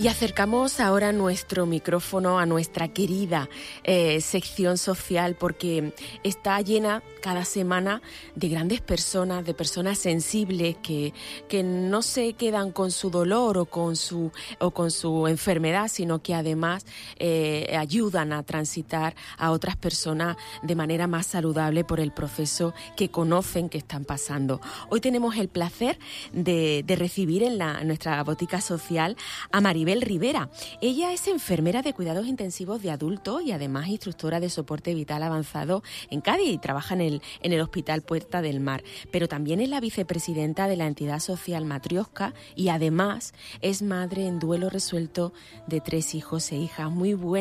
Y acercamos ahora nuestro micrófono a nuestra querida sección social, porque está llena cada semana de grandes personas, de personas sensibles que no se quedan con su dolor o con su enfermedad, sino que además ayudan a transitar a otras personas de manera más saludable por el proceso que conocen que están pasando. Hoy tenemos el placer de recibir en nuestra botica social a Maribel Rivera. Ella es enfermera de cuidados intensivos de adultos y además instructora de soporte vital avanzado en Cádiz y trabaja en el Hospital Puerta del Mar. Pero también es la vicepresidenta de la entidad social Matrioska y además es madre en duelo resuelto de 3 hijos e hijas. Muy buenas.